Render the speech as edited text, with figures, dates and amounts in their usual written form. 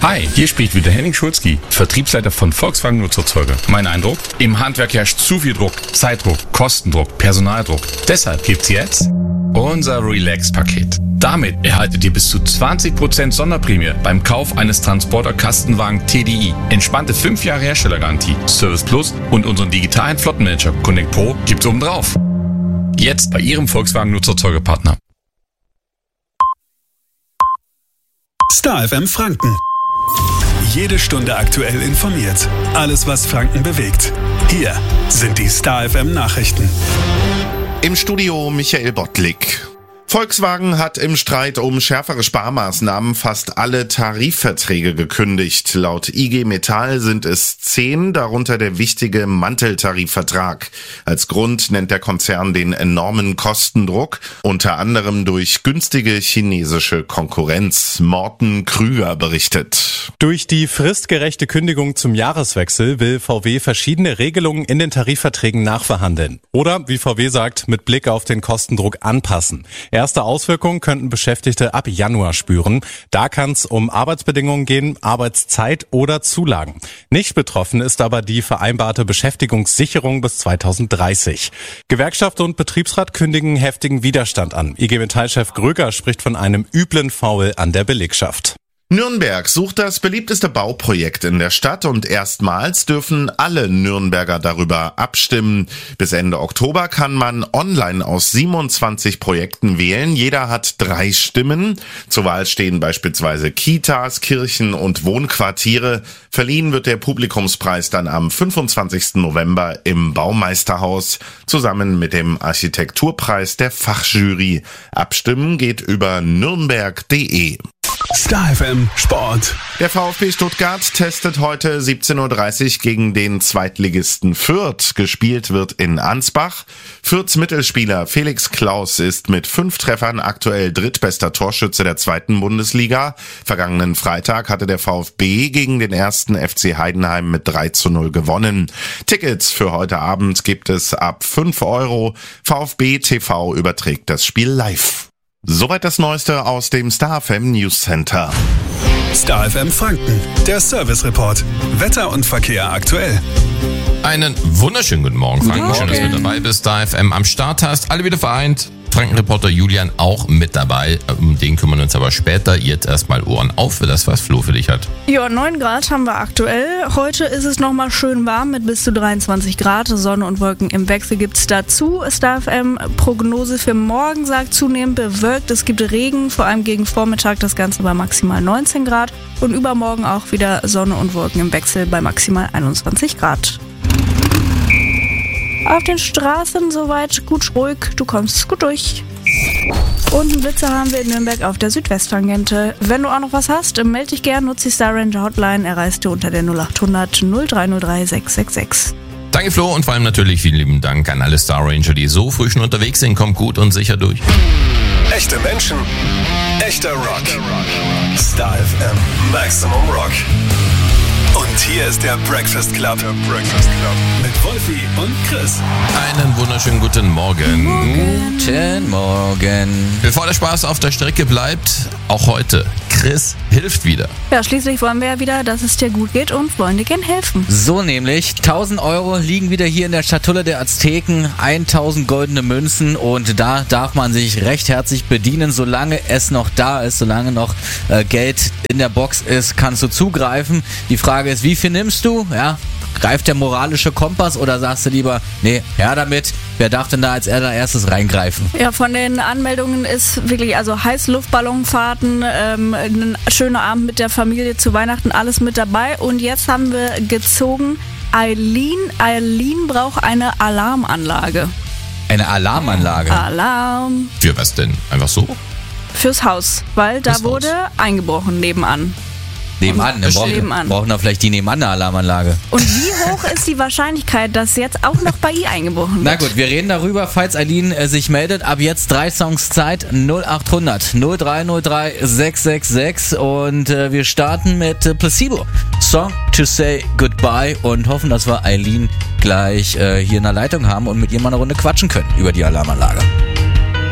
Hi, hier spricht wieder Henning Schulzki, Vertriebsleiter von Volkswagen Nutzerzeuger. Mein Eindruck? Im Handwerk herrscht zu viel Druck, Zeitdruck, Kostendruck, Personaldruck. Deshalb gibt's jetzt unser Relax-Paket. Damit erhaltet ihr bis zu 20% Sonderprämie beim Kauf eines Transporter-Kastenwagen TDI. Entspannte 5 Jahre Herstellergarantie, Service Plus und unseren digitalen Flottenmanager Connect Pro gibt's obendrauf. Jetzt bei Ihrem Volkswagen Nutzerzeugerpartner. Star FM Franken. Jede Stunde aktuell informiert. Alles, was Franken bewegt. Hier sind die Star FM Nachrichten. Im Studio Michael Bottlik. Volkswagen hat im Streit um schärfere Sparmaßnahmen fast alle Tarifverträge gekündigt. Laut IG Metall sind es 10, darunter der wichtige Manteltarifvertrag. Als Grund nennt der Konzern den enormen Kostendruck, unter anderem durch günstige chinesische Konkurrenz. Morten Krüger berichtet. Durch die fristgerechte Kündigung zum Jahreswechsel will VW verschiedene Regelungen in den Tarifverträgen nachverhandeln. Oder, wie VW sagt, mit Blick auf den Kostendruck anpassen. Erste Auswirkungen könnten Beschäftigte ab Januar spüren. Da kann es um Arbeitsbedingungen gehen, Arbeitszeit oder Zulagen. Nicht betroffen ist aber die vereinbarte Beschäftigungssicherung bis 2030. Gewerkschaft und Betriebsrat kündigen heftigen Widerstand an. IG Metall-Chef Gröger spricht von einem üblen Foul an der Belegschaft. Nürnberg sucht das beliebteste Bauprojekt in der Stadt und erstmals dürfen alle Nürnberger darüber abstimmen. Bis Ende Oktober kann man online aus 27 Projekten wählen. Jeder hat 3 Stimmen. Zur Wahl stehen beispielsweise Kitas, Kirchen und Wohnquartiere. Verliehen wird der Publikumspreis dann am 25. November im Baumeisterhaus zusammen mit dem Architekturpreis der Fachjury. Abstimmen geht über nürnberg.de. Star FM Sport. Der VfB Stuttgart testet heute 17:30 Uhr gegen den Zweitligisten Fürth. Gespielt wird in Ansbach. Fürths Mittelspieler Felix Klaus ist mit 5 Treffern aktuell drittbester Torschütze der 2. Bundesliga. Vergangenen Freitag hatte der VfB gegen den 1. FC Heidenheim mit 3:0 gewonnen. Tickets für heute Abend gibt es ab 5 €. VfB TV überträgt das Spiel live. Soweit das Neueste aus dem Star FM News Center. Star FM Franken, der Service Report. Wetter und Verkehr aktuell. Einen wunderschönen guten Morgen, Franken. Schön, dass du mit dabei bist. Star FM am Start hast. Alle wieder vereint. Franken-Reporter Julian auch mit dabei. Um den kümmern wir uns aber später. Jetzt erstmal Ohren auf für das, was Flo für dich hat. Ja, 9 Grad haben wir aktuell. Heute ist es nochmal schön warm mit bis zu 23 Grad. Sonne und Wolken im Wechsel gibt's dazu. Star FM Prognose für morgen sagt zunehmend bewölkt. Es gibt Regen, vor allem gegen Vormittag. Das Ganze bei maximal 19 Grad. Und übermorgen auch wieder Sonne und Wolken im Wechsel bei maximal 21 Grad. Auf den Straßen soweit gut ruhig, du kommst gut durch. Und einen Blitzer haben wir in Nürnberg auf der Südwesttangente. Wenn du auch noch was hast, melde dich gern, nutze die Star Ranger Hotline, erreichst du unter der 0800 0303 666. Danke Flo und vor allem natürlich vielen lieben Dank an alle Star Ranger, die so früh schon unterwegs sind. Kommt gut und sicher durch. Echte Menschen, echter Rock. Star FM Maximum Rock. Und hier ist der Breakfast Club. Mit Wolfi und Chris. Einen wunderschönen guten Morgen. Guten Morgen. Bevor der Spaß auf der Strecke bleibt, auch heute, Chris hilft wieder. Ja, schließlich wollen wir ja wieder, dass es dir gut geht und wollen dir gern helfen. So nämlich, 1.000 € liegen wieder hier in der Schatulle der Azteken, 1.000 goldene Münzen und da darf man sich recht herzlich bedienen, solange es noch da ist, solange noch Geld in der Box ist, kannst du zugreifen. Die Frage ist, wie viel nimmst du? Ja, greift der moralische Kompass oder sagst du lieber, nee, her damit, wer darf denn da als erstes reingreifen? Ja, von den Anmeldungen ist wirklich, also Heißluftballonfahrten, ein schöner Abend mit der Familie zu Weihnachten, alles mit dabei. Und jetzt haben wir gezogen, Eileen braucht eine Alarmanlage. Eine Alarmanlage? Alarm. Für was denn? Einfach so? Fürs Haus, weil da wurde eingebrochen nebenan. Nebenan, dann brauchen da vielleicht die nebenan eine Alarmanlage. Und wie hoch ist die Wahrscheinlichkeit, dass jetzt auch noch bei ihr eingebrochen wird? Na gut, wir reden darüber, falls Eileen sich meldet. Ab jetzt 3 Songs Zeit, 0800 0303 666 und wir starten mit Placebo. Song to Say Goodbye und hoffen, dass wir Eileen gleich hier in der Leitung haben und mit ihr mal eine Runde quatschen können über die Alarmanlage.